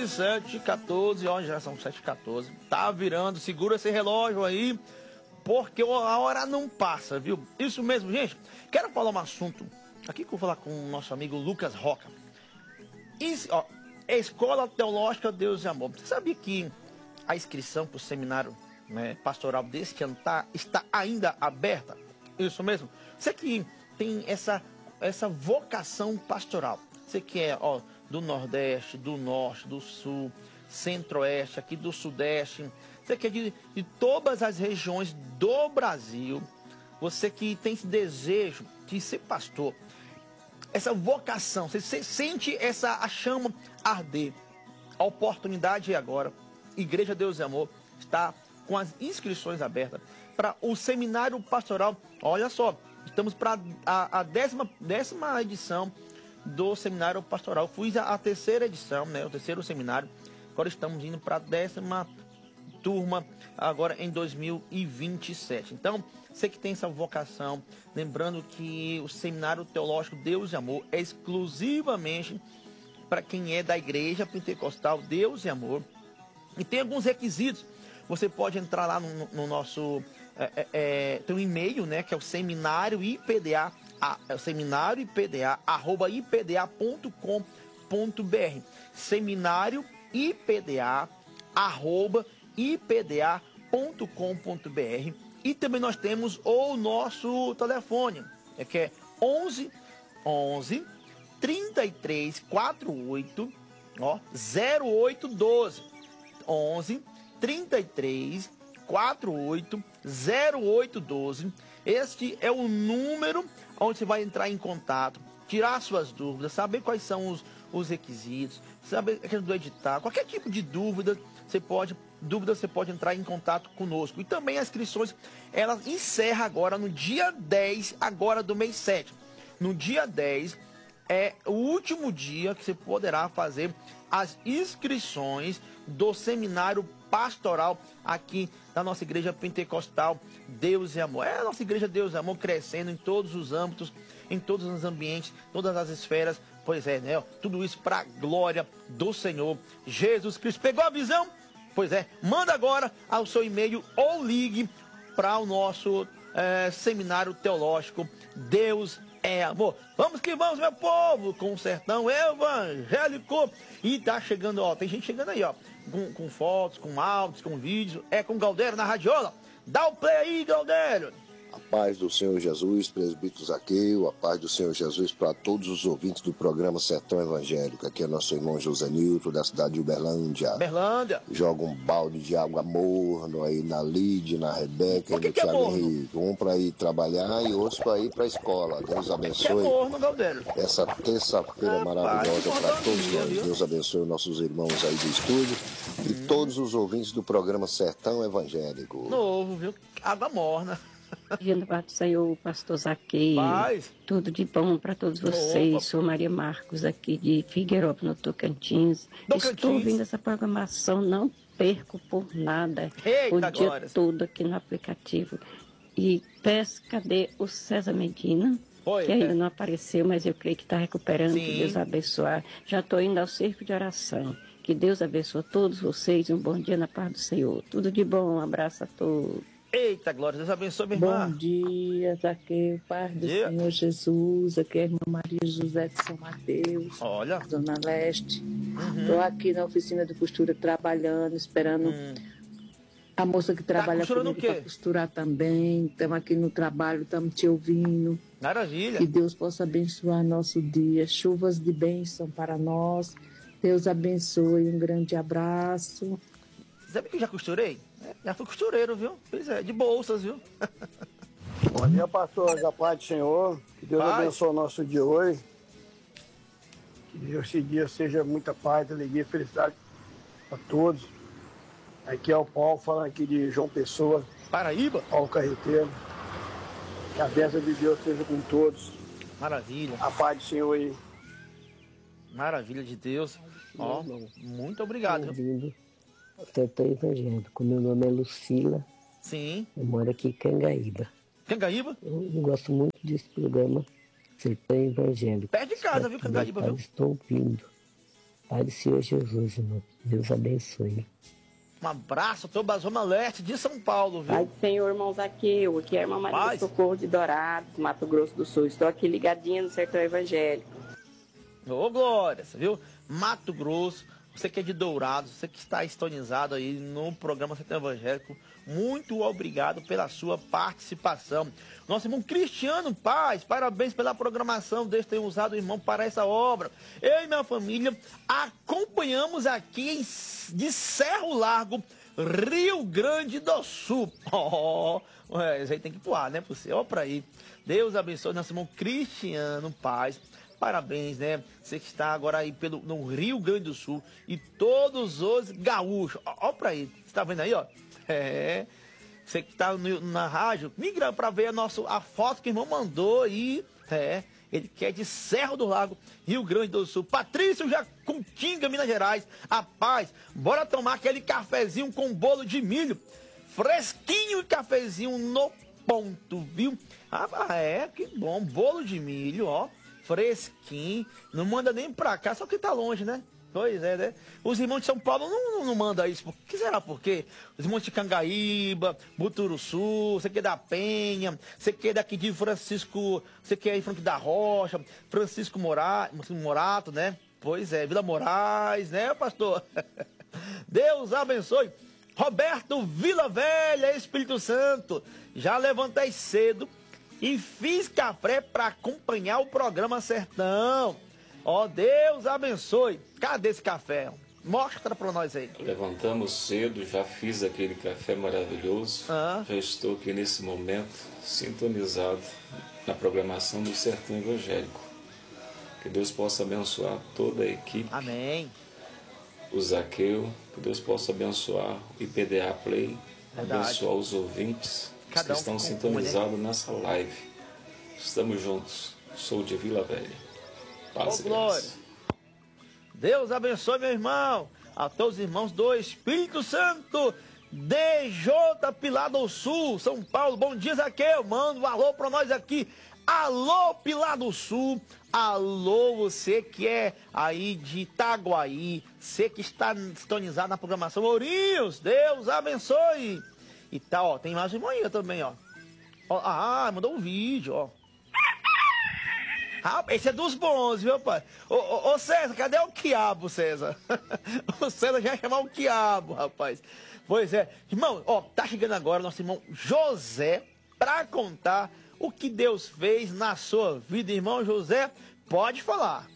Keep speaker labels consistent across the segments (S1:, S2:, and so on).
S1: 7h14, ó, já são 7h14. Tá virando, segura esse relógio aí, porque a hora não passa, viu? Isso mesmo, gente. Quero falar um assunto aqui que eu vou falar com o nosso amigo Lucas Roca. Isso, ó, Escola Teológica Deus e Amor. Você sabia que a inscrição para o seminário, né, pastoral deste ano está ainda aberta? Isso mesmo. Você que tem essa vocação pastoral. Você que é, ó, do Nordeste, do Norte, do Sul, Centro-Oeste, aqui do Sudeste. Você que é de todas as regiões do Brasil. Você que tem esse desejo de ser pastor. Essa vocação, você sente a chama arder. A oportunidade é agora. Igreja Deus e Amor está com as inscrições abertas para o seminário pastoral. Olha só, estamos para a décima edição do seminário pastoral. Fui a terceira edição, né, o terceiro seminário. Agora estamos indo para a 10ª turma, agora em 2027. Então, você que tem essa vocação, lembrando que o Seminário Teológico Deus e Amor é exclusivamente para quem é da Igreja Pentecostal Deus e Amor. E tem alguns requisitos. Você pode entrar lá no nosso tem um e-mail, né, que é o seminário IPDA, seminário IPDA, @ipda.com.br. Seminário IPDA, @ipda.com.br. E também nós temos o nosso telefone, que é 11 33 48 0812. 11 33 48 0812. Este é o número onde você vai entrar em contato, tirar suas dúvidas, saber quais são os requisitos, saber a questão do edital, qualquer tipo de dúvida você pode entrar em contato conosco. E também as inscrições, ela encerra agora no dia 10 agora do mês 7. No dia 10 é o último dia que você poderá fazer as inscrições do seminário pastoral aqui da nossa igreja pentecostal Deus e Amor. É a nossa igreja Deus e Amor crescendo em todos os âmbitos, em todos os ambientes, todas as esferas. Pois é, né? Tudo isso para a glória do Senhor Jesus Cristo. Pegou a visão? Pois é, manda agora ao seu e-mail ou ligue para o nosso seminário teológico Deus é Amor. Vamos que vamos, meu povo, com o sertão evangélico. E tá chegando, ó, tem gente chegando aí, ó, com fotos, com áudios, com vídeos. É com o Galdério na radiola. Dá o play aí, Galdério.
S2: A paz do Senhor Jesus, presbítero Zaqueu, a paz do Senhor Jesus para todos os ouvintes do programa Sertão Evangélico. Aqui é nosso irmão José Nilton, da cidade de Uberlândia. Joga um balde de água morno aí na Lídia, na Rebeca e no Thiago Henrique. Um para ir trabalhar e outros para ir para a escola. Deus abençoe. Essa terça-feira maravilhosa para todos nós. Deus abençoe os nossos irmãos aí do estúdio e todos os ouvintes do programa Sertão Evangélico.
S1: Novo, viu? Água morna.
S3: Dia da paz do Senhor, pastor Zaqueu. Tudo de bom para todos vocês. Opa. Sou Maria Marcos, aqui de Figueirópolis, no Tocantins. Estou ouvindo essa programação, não perco por nada.
S1: Eita,
S3: o dia
S1: glórias.
S3: todo aqui no aplicativo. E peço, cadê o César Medina? Que ainda não apareceu, mas eu creio que está recuperando. Sim. Que Deus abençoe. Já estou indo ao cerco de oração. Que Deus abençoe todos vocês. Um bom dia na paz do Senhor. Tudo de bom. Um abraço a todos.
S1: Eita, glória, Deus abençoe, minha irmã.
S4: Bom dia, Zaqueu, paz do Senhor Jesus. Aqui é a irmã Maria José de São Mateus,
S1: olha,
S4: Zona Leste. Estou aqui na oficina de costura trabalhando, esperando a moça que trabalha comigo para costurar também. Estamos aqui no trabalho, estamos te ouvindo.
S1: Maravilha.
S4: Que Deus possa abençoar nosso dia, chuvas de bênção para nós. Deus abençoe, um grande abraço.
S1: Sabe que eu já costurei? Já fui costureiro, viu? Pois é, de bolsas, viu?
S5: Bom dia, pastor, da paz do Senhor. Que Deus abençoe o nosso dia hoje. Que esse dia seja muita paz, alegria e felicidade para todos. Aqui é o Paulo, falando aqui de João Pessoa.
S1: Paraíba.
S5: Paulo Carreteiro. Que a bênção de Deus seja com todos.
S1: Maravilha.
S5: A paz do Senhor aí.
S1: Maravilha de Deus. Ó, muito obrigado.
S6: Sertão Evangélico. Meu nome é Lucila.
S1: Sim.
S6: Eu moro aqui em Cangaíba.
S1: Cangaíba?
S6: Eu gosto muito desse programa Sertão Evangélico.
S1: Perto de casa, viu, Cangaíba, viu?
S6: Estou ouvindo. Pai do Senhor Jesus, irmão. Deus abençoe.
S1: Um abraço, tô da Zona Leste de São Paulo, viu?
S3: Pai do Senhor, irmão Zaqueu, aqui é a irmã Maria do Socorro de Dourados, Mato Grosso do Sul. Estou aqui ligadinha no Sertão Evangélico.
S1: Ô, Glória, você viu? Mato Grosso, você que é de Dourados, você que está estonizado aí no programa Sertão Evangélico, muito obrigado pela sua participação. Nosso irmão Cristiano Paz, parabéns pela programação, Deus tem usado o irmão para essa obra. Eu e minha família acompanhamos aqui de Cerro Largo, Rio Grande do Sul. Isso aí tem que voar, né? Ó, pra aí. Deus abençoe nosso irmão Cristiano Paz. Parabéns, né? Você que está agora aí no Rio Grande do Sul e todos os gaúchos. Ó pra aí. Você tá vendo aí, ó? Você que está na rádio, migra para ver a foto que o irmão mandou aí. Ele que é de Cerro do Lago, Rio Grande do Sul. Patrício Jacutinga, Minas Gerais. Rapaz, bora tomar aquele cafezinho com bolo de milho. Fresquinho e cafezinho no ponto, viu? Que bom. Bolo de milho, ó. Fresquinho. Não manda nem pra cá, só que tá longe, né? Pois é, né? Os irmãos de São Paulo não mandam isso. Por que será por quê? Os irmãos de Cangaíba, Buturuçu, você que é da Penha, você que é daqui de Francisco, você que é em Franco da Rocha, Francisco Morato, né? Pois é, Vila Moraes, né, pastor? Deus abençoe. Roberto Vila Velha, Espírito Santo. Já levantei cedo e fiz café para acompanhar o programa Sertão. Ó, Deus abençoe. Cadê esse café? Mostra para nós aí.
S7: Levantamos cedo, já fiz aquele café maravilhoso. Já estou aqui nesse momento sintonizado na programação do Sertão Evangélico. Que Deus possa abençoar toda a equipe.
S1: Amém.
S7: O Zaqueu, que Deus possa abençoar o IPDA Play, abençoar os ouvintes que estão sintonizados nessa live. Estamos juntos. Sou de Vila Velha. Paz e
S1: glória. Deus abençoe, meu irmão. A todos os irmãos do Espírito Santo. DJ Pilar do Sul, São Paulo. Bom dia, Zaqueu. Manda um alô pra nós aqui. Alô, Pilar do Sul. Alô, você que é aí de Itaguaí. Você que está sintonizado na programação Ourinhos. Deus abençoe. E tá, ó, tem mais irmão aí também, ó. Mandou um vídeo, ó. Esse é dos bons, viu, pai? Ô, César, cadê o quiabo, César? O César já ia chamar o quiabo, rapaz. Pois é. Irmão, ó, tá chegando agora nosso irmão José pra contar o que Deus fez na sua vida. Irmão José, pode falar.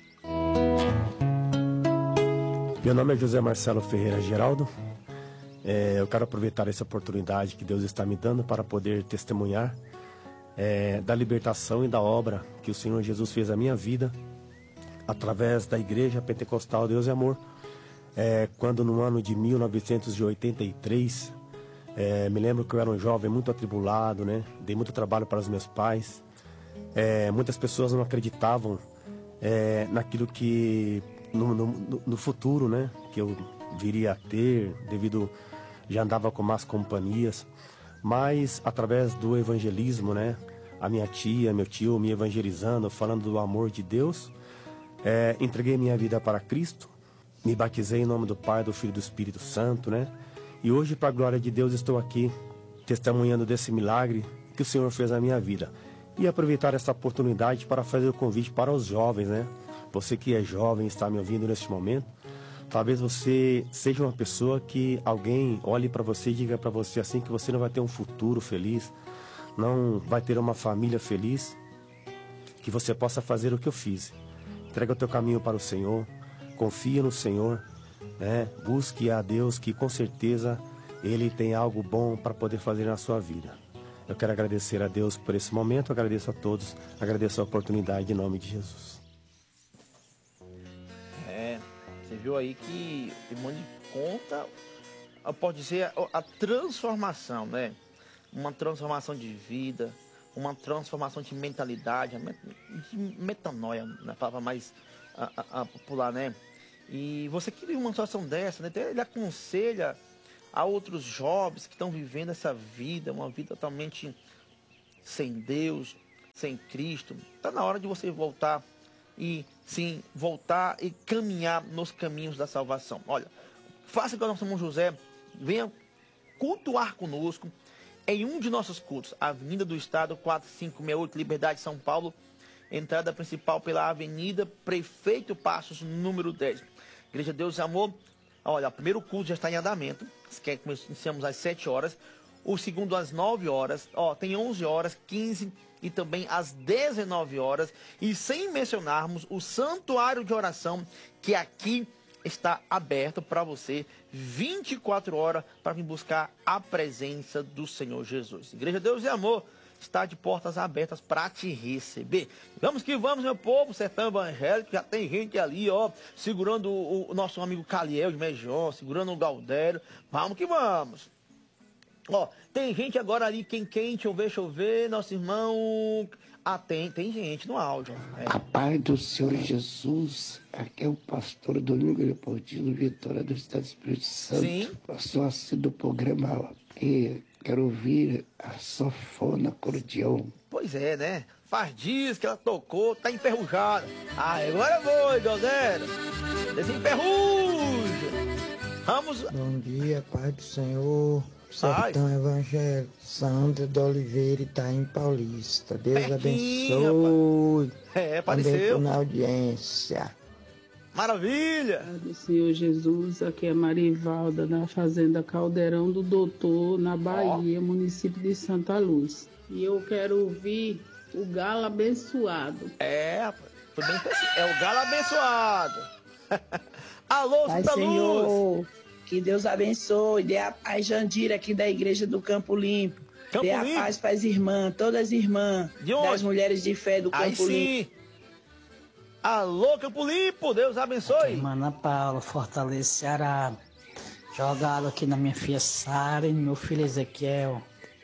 S8: Meu nome é José Marcelo Ferreira Geraldo. Eu quero aproveitar essa oportunidade que Deus está me dando para poder testemunhar da libertação e da obra que o Senhor Jesus fez na minha vida através da Igreja Pentecostal Deus e Amor. Quando no ano de 1983, me lembro que eu era um jovem muito atribulado, né? Dei muito trabalho para os meus pais. Muitas pessoas não acreditavam naquilo que no futuro, né? Que eu viria a ter, devido já andava com más companhias. Mas através do evangelismo, né? A minha tia, meu tio me evangelizando, falando do amor de Deus, entreguei minha vida para Cristo, me batizei em nome do Pai, do Filho e do Espírito Santo, né? E hoje, para a glória de Deus, estou aqui testemunhando desse milagre que o Senhor fez na minha vida. E aproveitar essa oportunidade para fazer o convite para os jovens, né? Você que é jovem e está me ouvindo neste momento, talvez você seja uma pessoa que alguém olhe para você e diga para você assim que você não vai ter um futuro feliz, não vai ter uma família feliz, que você possa fazer o que eu fiz. Entrega o teu caminho para o Senhor, confia no Senhor, né? Busque a Deus que com certeza Ele tem algo bom para poder fazer na sua vida. Eu quero agradecer a Deus por esse momento, agradeço a todos, agradeço a oportunidade em nome de Jesus.
S1: Você viu aí que o irmão conta, pode dizer, a transformação, né? Uma transformação de vida, uma transformação de mentalidade, de metanoia, na palavra mais popular, né? E você que vive uma situação dessa, né? Ele aconselha a outros jovens que estão vivendo essa vida, uma vida totalmente sem Deus, sem Cristo. Está na hora de você voltar e sim voltar e caminhar nos caminhos da salvação. Olha, faça igual nosso irmão José, venha cultuar conosco em um de nossos cultos, Avenida do Estado, 4568, Liberdade, São Paulo, entrada principal pela Avenida Prefeito Passos, número 10. Igreja Deus e Amor, olha, o primeiro culto já está em andamento, que iniciamos às 7 horas, o segundo às 9 horas, tem 11 horas, 15 e também às 19 horas, e sem mencionarmos o santuário de oração, que aqui está aberto para você 24 horas para vir buscar a presença do Senhor Jesus. Igreja Deus e Amor está de portas abertas para te receber. Vamos que vamos, meu povo, Sertão Evangélico. Já tem gente ali, segurando o nosso amigo Caliel de Mejó, segurando o Galdério. Vamos que vamos. Tem gente agora ali, quem chover, nosso irmão... tem gente no áudio.
S9: A paz do Senhor Jesus, aqui é o pastor Domingo Leopoldino, Vitória do Estado do Espírito Santo. Sim. Eu sou assim do programa e quero ouvir a sanfona acordeão.
S1: Pois é, né? Faz dias que ela tocou, tá enferrujada. Agora foi, Galdério. Desemperruja. Vamos.
S10: Bom dia, paz do Senhor. Sertão Evangélico, Sandra de Oliveira, Itaim Paulista. Deus abençoe.
S1: Apareceu.
S10: Na audiência.
S1: Maravilha!
S11: Do Senhor Jesus, aqui é Marivalda, na Fazenda Caldeirão do Doutor, na Bahia, município de Santa Luz. E eu quero ouvir o Galo Abençoado.
S1: Foi bem específico. É o Galo Abençoado. Alô, Santa Luz!
S12: Que Deus abençoe, dê a paz, Jandira, aqui da Igreja do Campo Limpo. Dê a paz para as irmãs, todas as irmãs, das mulheres de fé do Campo Limpo.
S1: Alô, Campo Limpo, Deus abençoe.
S13: Aqui, Mana Paula, Fortaleza, Ceará. Jogado aqui na minha filha Sara e meu filho Ezequiel.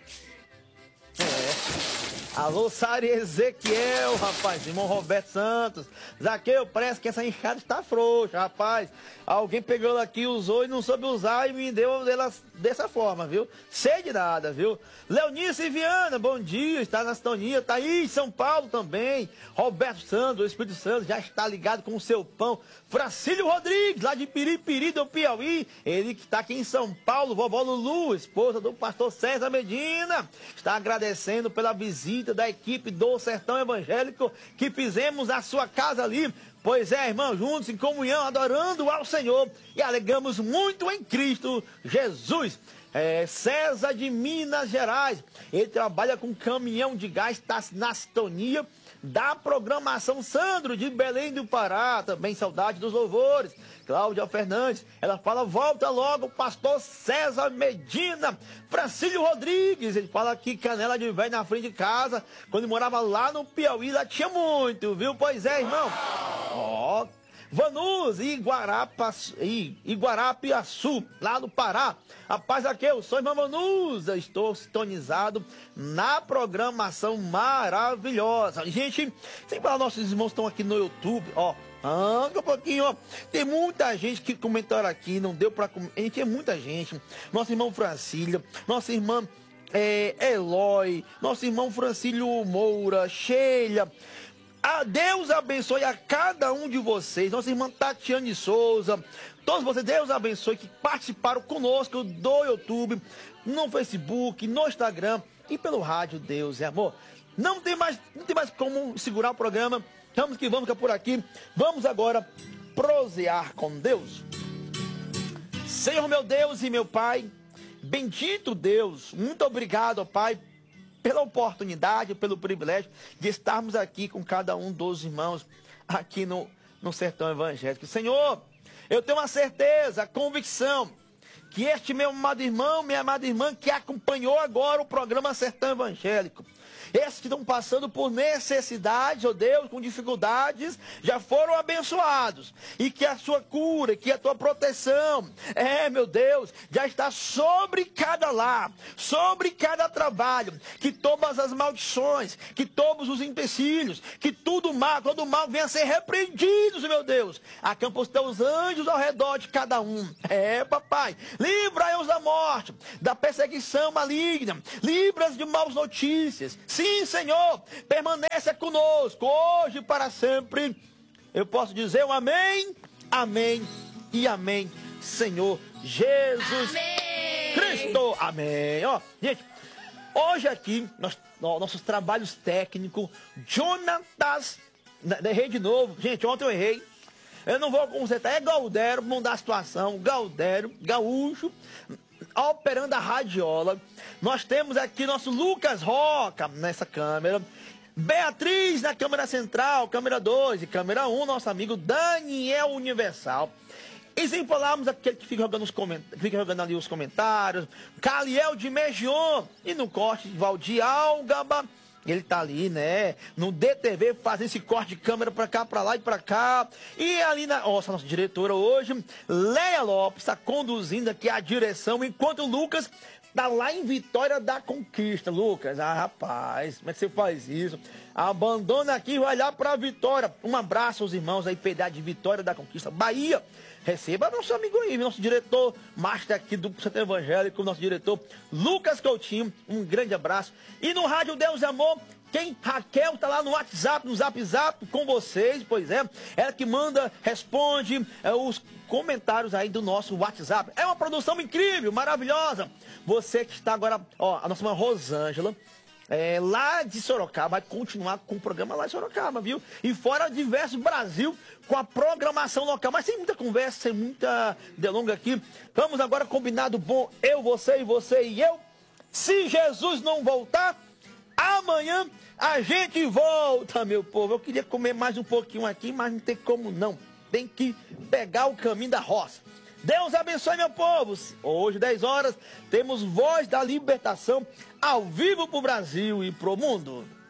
S1: Alô, Sara e Ezequiel, rapaz, irmão Roberto Santos. Zaqueu, parece que essa enxada está frouxa, rapaz. Alguém pegou ela aqui, usou e não soube usar e me deu ela dessa forma, viu? Sei de nada, viu? Leonice Viana, bom dia, está na sintonia, tá aí em São Paulo também. Roberto Santos, o Espírito Santo, já está ligado com o seu pão. Fracílio Rodrigues, lá de Piripiri, do Piauí, ele que está aqui em São Paulo, vovó Lulu, esposa do pastor César Medina, está agradecendo pela visita da equipe do Sertão Evangélico que fizemos a sua casa ali. Pois é, irmão, juntos em comunhão, adorando ao Senhor e alegamos muito em Cristo Jesus. César de Minas Gerais, ele trabalha com caminhão de gás, está na sintonia da programação. Sandro de Belém do Pará, também saudade dos louvores. Cláudia Fernandes, ela fala, volta logo, pastor César Medina. Fracílio Rodrigues, ele fala que canela de velho na frente de casa, quando morava lá no Piauí, lá tinha muito, viu? Pois é, irmão. Vanus e Iguarapiaçu, lá no Pará. Rapaz, aqui eu sou irmão Vanus, estou sintonizado na programação maravilhosa. Gente, sem falar, nossos irmãos estão aqui no YouTube, anda um pouquinho, tem muita gente que comentaram aqui, não deu pra comentar, gente, é muita gente. Nosso irmão Francília, nossa irmã Eloy, nosso irmão Francílio Moura, Sheila. Deus abençoe a cada um de vocês, nossa irmã Tatiane Souza, todos vocês, Deus abençoe que participaram conosco do YouTube, no Facebook, no Instagram e pelo rádio Deus é Amor. Não tem mais como segurar o programa. Vamos que vamos, que é por aqui. Vamos agora prosear com Deus. Senhor meu Deus e meu Pai, bendito Deus, muito obrigado, ó Pai, pela oportunidade, pelo privilégio de estarmos aqui com cada um dos irmãos aqui no Sertão Evangélico. Senhor, eu tenho uma certeza, a convicção, que este meu amado irmão, minha amada irmã, que acompanhou agora o programa Sertão Evangélico, esses que estão passando por necessidades, ó Deus, com dificuldades, já foram abençoados. E que a sua cura, que a tua proteção, meu Deus, já está sobre cada lar, sobre cada trabalho. Que todas as maldições, que todos os empecilhos, que todo mal venha a ser repreendido, meu Deus. Acampa os teus anjos ao redor de cada um. Papai, livra-os da morte, da perseguição maligna, livra-os de maus notícias. Sim, Senhor, permaneça conosco, hoje e para sempre. eu posso dizer um amém, amém e amém, Senhor Jesus Cristo. Amém. Ó, gente, hoje aqui, nossos trabalhos técnicos, Jonatas, errei de novo. Gente, ontem eu errei. Eu não vou consertar. É Galdério, vamos mudar a situação. Galdério, gaúcho, operando a radiola. Nós temos aqui nosso Lucas Roca nessa câmera. Beatriz na câmera central, câmera 2 e câmera 1, nosso amigo Daniel Universal. E sem falarmos aquele que fica jogando ali os comentários, Caliel de Megion, e no corte, Valdir Algaba, ele tá ali, né, no DTV, fazendo esse corte de câmera pra cá, pra lá e pra cá. E ali nossa diretora hoje, Leia Lopes, está conduzindo aqui a direção, enquanto o Lucas tá lá em Vitória da Conquista. Lucas, rapaz, como é que você faz isso? Abandona aqui e vai lá pra Vitória. Um abraço aos irmãos aí, PDA de Vitória da Conquista, Bahia. Receba nosso amigo aí, nosso diretor, master aqui do Centro Evangélico, nosso diretor Lucas Coutinho. Um grande abraço. E no Rádio Deus e Amor, Raquel tá lá no WhatsApp, no Zap Zap com vocês, pois é. Ela que manda, responde os comentários aí do nosso WhatsApp. É uma produção incrível, maravilhosa. Você que está agora, ó, a nossa irmã Rosângela, lá de Sorocaba, vai continuar com o programa lá de Sorocaba, viu? E fora diversos Brasil, com a programação local, mas sem muita conversa, sem muita delonga aqui. Vamos agora combinado bom, eu, você e eu. Se Jesus não voltar, amanhã a gente volta, meu povo. Eu queria comer mais um pouquinho aqui, mas não tem como não. Tem que pegar o caminho da roça. Deus abençoe, meu povo. Hoje, 10 horas, temos Voz da Libertação ao vivo pro Brasil e pro mundo.